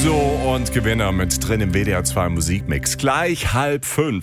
So, und Gewinner mit drin im WDR 2 Musikmix. Gleich 4:30.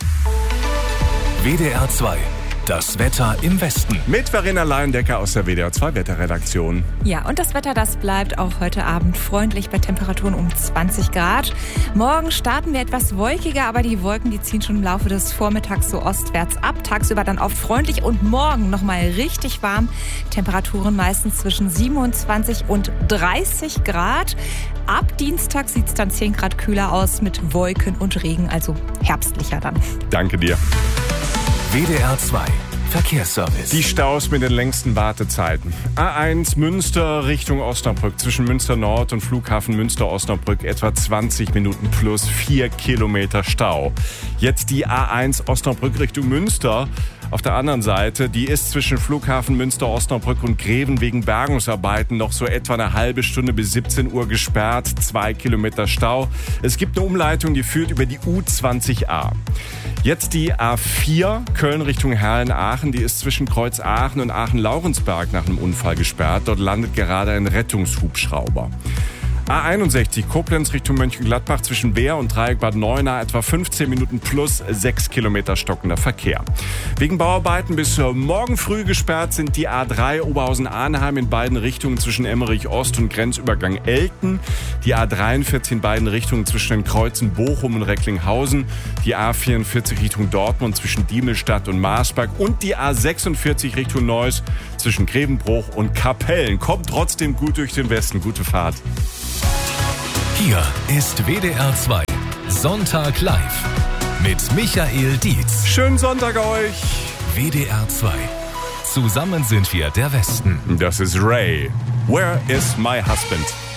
WDR 2. Das Wetter im Westen. Mit Verena Leindecker aus der WDR 2 Wetterredaktion. Ja, und das Wetter, das bleibt auch heute Abend freundlich bei Temperaturen um 20 Grad. Morgen starten wir etwas wolkiger, aber die Wolken, die ziehen schon im Laufe des Vormittags so ostwärts ab. Tagsüber dann oft freundlich und morgen nochmal richtig warm. Temperaturen meistens zwischen 27 und 30 Grad. Ab Dienstag sieht es dann 10 Grad kühler aus mit Wolken und Regen, also herbstlicher dann. Danke dir. WDR 2. Verkehrsservice. Die Staus mit den längsten Wartezeiten. A1 Münster Richtung Osnabrück. Zwischen Münster Nord und Flughafen Münster-Osnabrück etwa 20 Minuten plus 4 Kilometer Stau. Jetzt die A1 Osnabrück Richtung Münster. Auf der anderen Seite, die ist zwischen Flughafen Münster-Osnabrück und Greven wegen Bergungsarbeiten noch so etwa eine halbe Stunde bis 17 Uhr gesperrt. 2 Kilometer Stau. Es gibt eine Umleitung, die führt über die U20a. Jetzt die A4 Köln Richtung Herlen-Aachen. Die ist zwischen Kreuz Aachen und Aachen-Laurensberg nach einem Unfall gesperrt. Dort landet gerade ein Rettungshubschrauber. A61 Koblenz Richtung Mönchengladbach zwischen Wehr und Dreieck Bad Neuenahr etwa 15 Minuten plus 6 Kilometer stockender Verkehr. Wegen Bauarbeiten bis morgen früh gesperrt sind die A3 Oberhausen-Arnheim in beiden Richtungen zwischen Emmerich Ost und Grenzübergang Elten, die A43 in beiden Richtungen zwischen den Kreuzen Bochum und Recklinghausen, die A44 Richtung Dortmund zwischen Diemelstadt und Marsberg und die A46 Richtung Neuss zwischen Grevenbruch und Kapellen. Kommt trotzdem gut durch den Westen. Gute Fahrt. Hier ist WDR 2. Sonntag live. Mit Michael Dietz. Schönen Sonntag euch. WDR 2. Zusammen sind wir der Westen. Das ist Ray. Where is my husband?